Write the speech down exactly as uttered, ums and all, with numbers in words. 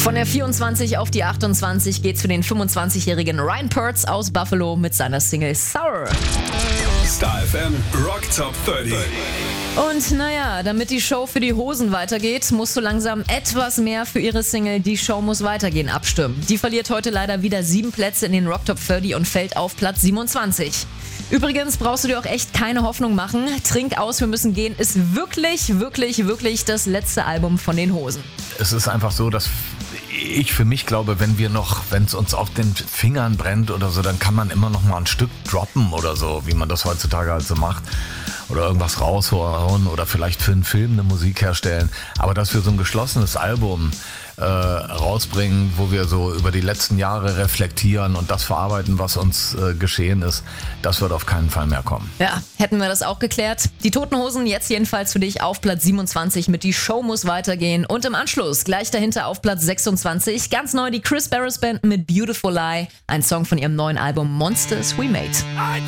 Von der vierundzwanzig auf die achtundzwanzig geht's für den fünfundzwanzigjährigen Ryan Pertz aus Buffalo mit seiner Single Sour. Star F M Rock Top dreißig. Und naja, damit die Show für die Hosen weitergeht, musst du langsam etwas mehr für ihre Single Die Show muss weitergehen abstimmen. Die verliert heute leider wieder sieben Plätze in den Rock Top dreißig und fällt auf Platz siebenundzwanzig. Übrigens brauchst du dir auch echt keine Hoffnung machen. Trink aus, wir müssen gehen ist wirklich, wirklich, wirklich das letzte Album von den Hosen. Es ist einfach so, dass ich für mich glaube, wenn wir noch, wenn es uns auf den Fingern brennt oder so, dann kann man immer noch mal ein Stück droppen oder so, wie man das heutzutage halt so macht. Oder irgendwas raushauen oder vielleicht für einen Film eine Musik herstellen. Aber dass wir so ein geschlossenes Album äh, rausbringen, wo wir so über die letzten Jahre reflektieren und das verarbeiten, was uns äh, geschehen ist, das wird auf keinen Fall mehr kommen. Ja, hätten wir das auch geklärt. Die Toten Hosen jetzt jedenfalls für dich auf Platz siebenundzwanzig mit Die Show muss weitergehen. Und im Anschluss gleich dahinter auf Platz sechsundzwanzig ganz neu die Chris Barris Band mit Beautiful Lie. Ein Song von ihrem neuen Album Monsters We Made.